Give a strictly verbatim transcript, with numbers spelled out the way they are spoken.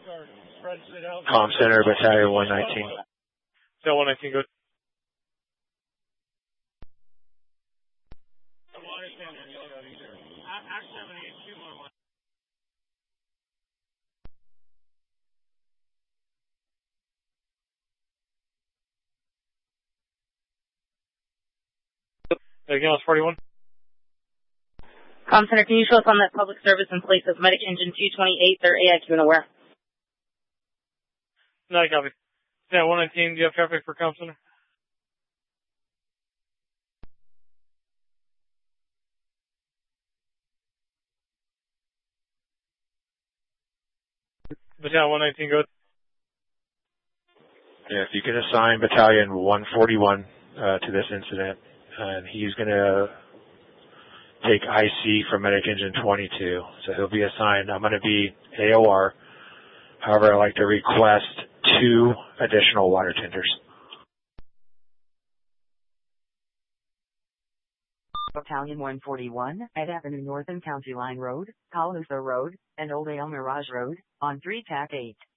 Comm Center, Battalion one nineteen. Battalion one nineteen, good. Anything else, forty-one? Comm Center, can you show us on that public service in place of medic engine two twenty-eight, they're A I Q and aware? No, I copy. Yeah, one nineteen, do you have traffic for Comm Center? Battalion one nineteen, good. Yeah, if you can assign Battalion one forty-one uh, to this incident, and he's going to take I C from medic engine twenty-two, so he'll be assigned. I'm going to be A O R. However, I'd like to request two additional water tenders. Battalion one forty-one at Avenue North and County Line Road, Calusa Road, and Old Ale Mirage Road, on three T A C eight.